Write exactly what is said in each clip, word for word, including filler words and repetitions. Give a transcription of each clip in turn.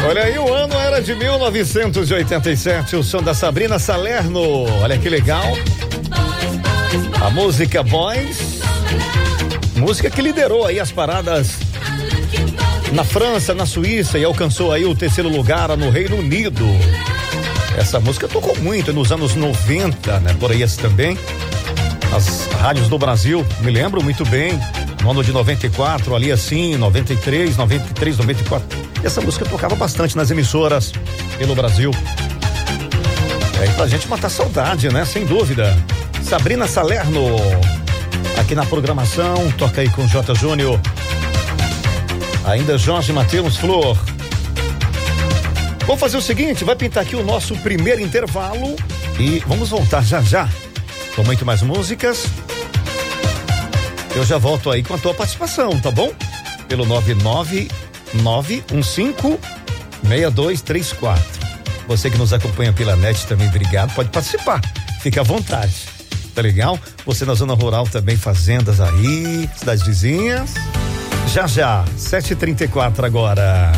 Olha aí, o ano era de mil novecentos e oitenta e sete, o som da Sabrina Salerno. Olha que legal. A música Boys, música que liderou aí as paradas na França, na Suíça e alcançou aí o terceiro lugar no Reino Unido. Essa música tocou muito nos anos noventa, né? Por aí esse também. As rádios do Brasil, me lembro muito bem, no ano de noventa e quatro, ali assim, noventa e três, noventa e três, noventa e quatro. Essa música tocava bastante nas emissoras pelo Brasil. É pra gente matar saudade, né? Sem dúvida. Sabrina Salerno, aqui na programação, toca aí com J. Júnior. Ainda Jorge Mateus Flor. Vamos fazer o seguinte, vai pintar aqui o nosso primeiro intervalo e vamos voltar já já com muito mais músicas. Eu já volto aí com a tua participação, tá bom? Pelo nove nove nove um cinco seis dois três quatro. Você que nos acompanha pela net também, obrigado, pode participar, fica à vontade, tá legal? Você na zona rural também, fazendas aí, cidades vizinhas. Já já, sete e trinta e quatro agora.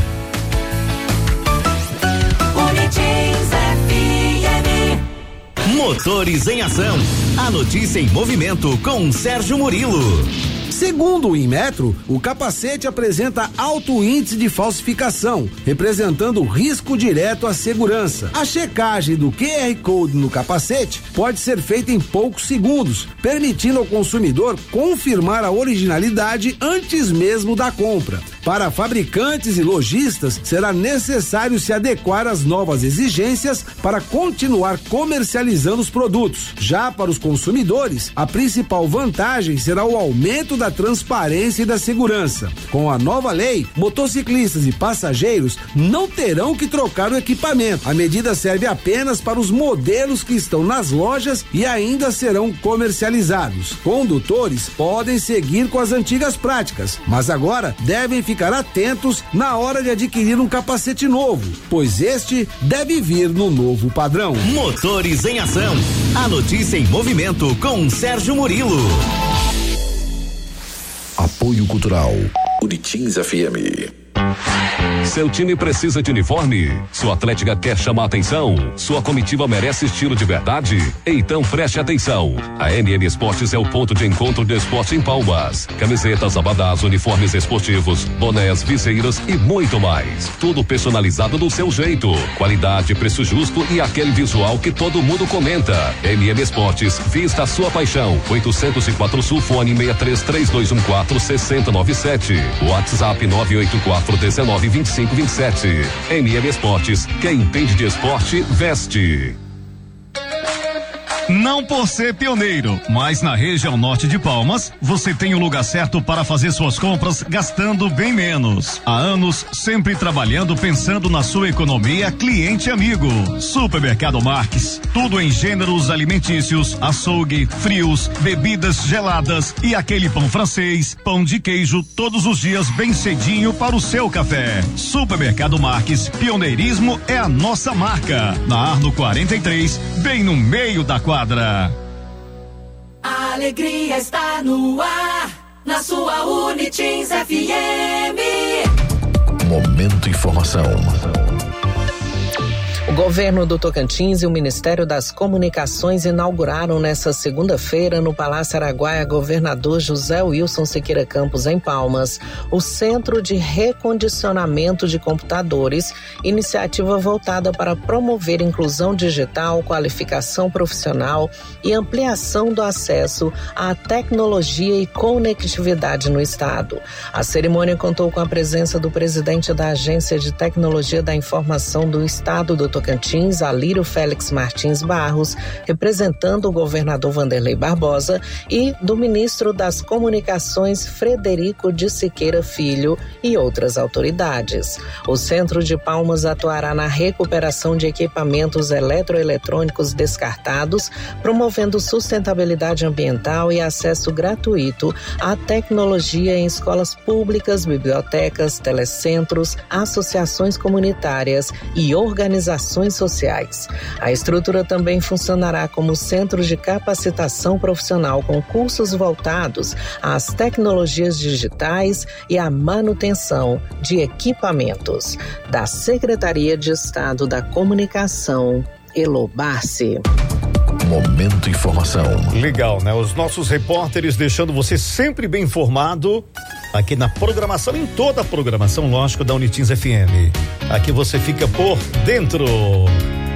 Motores em Ação. A notícia em movimento com Sérgio Murilo. Segundo o Inmetro, o capacete apresenta alto índice de falsificação, representando risco direto à segurança. A checagem do Q R Code no capacete pode ser feita em poucos segundos, permitindo ao consumidor confirmar a originalidade antes mesmo da compra. Para fabricantes e lojistas, será necessário se adequar às novas exigências para continuar comercializando os produtos. Já para os consumidores, a principal vantagem será o aumento da transparência e da segurança. Com a nova lei, motociclistas e passageiros não terão que trocar o equipamento. A medida serve apenas para os modelos que estão nas lojas e ainda serão comercializados. Condutores podem seguir com as antigas práticas, mas agora devem ficar atentos na hora de adquirir um capacete novo, pois este deve vir no novo padrão. Motores em Ação. A notícia em movimento com Sérgio Murilo. Apoio Cultural Uritins F M. Seu time precisa de uniforme? Sua Atlética quer chamar atenção? Sua comitiva merece estilo de verdade? Então preste atenção. A M M Esportes é o ponto de encontro do esporte em Palmas. Camisetas, abadás, uniformes esportivos, bonés, viseiras e muito mais. Tudo personalizado do seu jeito. Qualidade, preço justo e aquele visual que todo mundo comenta. M M Esportes, vista a sua paixão. oitocentos e quatro Sul, fone seis três três dois um quatro seis zero nove sete. WhatsApp nove oito quatro um nove vinte e cinco vinte e sete. M M Esportes, quem entende de esporte, veste. Não por ser pioneiro, mas na região norte de Palmas, você tem o lugar certo para fazer suas compras gastando bem menos. Há anos, sempre trabalhando pensando na sua economia, cliente amigo. Supermercado Marques, tudo em gêneros alimentícios, açougue, frios, bebidas geladas e aquele pão francês, pão de queijo, todos os dias bem cedinho para o seu café. Supermercado Marques, pioneirismo é a nossa marca. Na Arno quarenta e três, bem no meio da quadra. A alegria está no ar, na sua Unitins F M. Momento Informação. O governo do Tocantins e o Ministério das Comunicações inauguraram nesta segunda-feira no Palácio Araguaia governador José Wilson Siqueira Campos, em Palmas, o Centro de Recondicionamento de Computadores, iniciativa voltada para promover inclusão digital, qualificação profissional e ampliação do acesso à tecnologia e conectividade no estado. A cerimônia contou com a presença do presidente da Agência de Tecnologia da Informação do Estado do Tocantins, Alírio Félix Martins Barros, representando o governador Vanderlei Barbosa, e do ministro das Comunicações, Frederico de Siqueira Filho, e outras autoridades. O Centro de Palmas atuará na recuperação de equipamentos eletroeletrônicos descartados, promovendo sustentabilidade ambiental e acesso gratuito à tecnologia em escolas públicas, bibliotecas, telecentros, associações comunitárias e organizações ações sociais. A estrutura também funcionará como centro de capacitação profissional com cursos voltados às tecnologias digitais e à manutenção de equipamentos. Da Secretaria de Estado da Comunicação, Elobarce. Momento Informação. Legal, né? Os nossos repórteres deixando você sempre bem informado aqui na programação, em toda a programação, lógico, da Unitins F M. Aqui você fica por dentro.